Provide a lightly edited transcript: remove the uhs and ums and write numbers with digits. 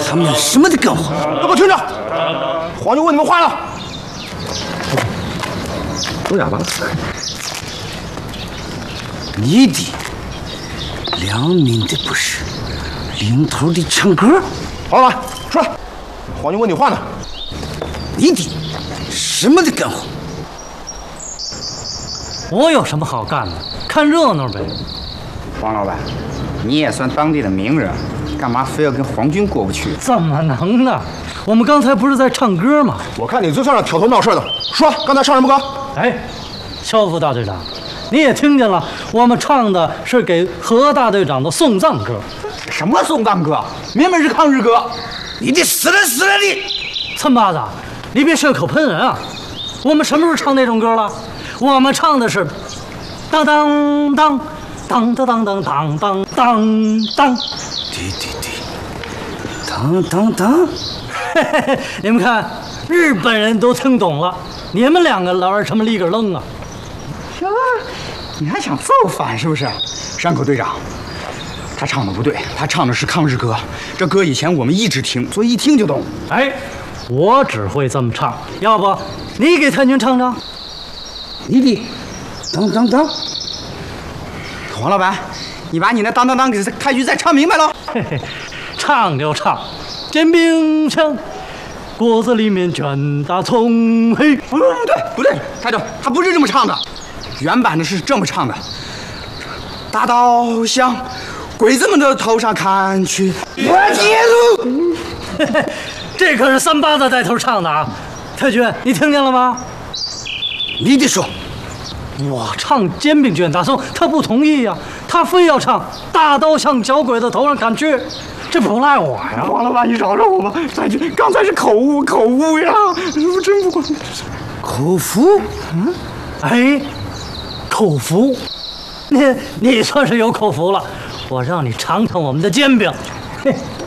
他们什么都干活。 都给我听着，皇军问你们话了。都哑巴了。 你的良民的不是，领头的唱歌。 好了，出来，皇军问你话呢。 你的什么都干活。 我有什么好干的？看热闹呗。 黄老板，你也算当地的名人，干嘛非要跟皇军过不去？ 怎么能呢？我们刚才不是在唱歌吗？ 我看你最像是挑头闹事的。说，刚才唱什么歌？ 哎，肖副大队长，你也听见了，我们唱的是给何大队长的送葬歌。 什么送葬歌？明明是抗日歌。 你的死了死了的！ 村巴子，你别血口喷人啊！我们什么时候唱那种歌了？我们唱的是当当当当当当当当当当当。 对，当当当。 你们看，日本人都听懂了，你们两个老是什么立个愣啊？ 行啊，你还想造反是不是？山口队长，他唱的不对，他唱的是抗日歌。这歌以前我们一直听，所以一听就懂。 哎，我只会这么唱，要不你给太君唱唱？ 你的当当当。 黄老板，你把你那当当当给太君再唱明白了。 嘿嘿，唱就唱，煎饼枪，锅子里面卷大葱。嘿， 不对，太君，他不是这么唱的，原版的是这么唱的：大刀向鬼子们的头上砍去，我记住。 这可是三八子带头唱的啊！太君，你听见了吗？ 你的说。 我唱煎饼卷大葱，他不同意呀、他非要唱大刀向小鬼子头上砍去，这不赖我呀！ 黄老板，你饶我吧，太君，刚才是口误呀，我真不管。 口服？ 哎，口福，你算是有口福了，我让你尝尝我们的煎饼。嘿，